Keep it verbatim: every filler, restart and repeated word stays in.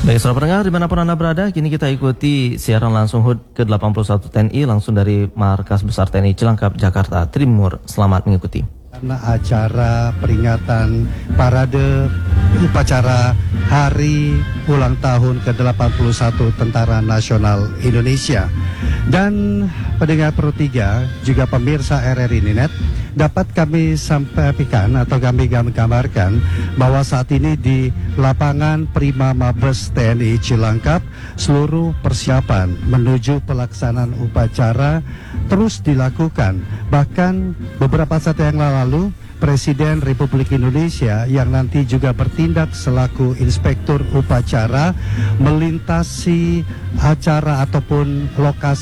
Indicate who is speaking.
Speaker 1: Baik, saudara pendengar dimanapun Anda berada, kini kita ikuti siaran langsung H U D ke delapan puluh satu T N I langsung dari Markas Besar T N I Cilangkap, Jakarta Timur. Selamat mengikuti.
Speaker 2: Karena acara peringatan parade upacara Hari Ulang Tahun ke delapan puluh satu Tentara Nasional Indonesia. Dan pendengar Pro tiga, juga pemirsa R R I Net, dapat kami sampaikan atau kami gambarkan bahwa saat ini di lapangan Prima Mabes T N I Cilangkap, seluruh persiapan menuju pelaksanaan upacara terus dilakukan. Bahkan beberapa saat yang lalu, Presiden Republik Indonesia yang nanti juga bertindak selaku inspektur upacara melintasi acara ataupun lokasi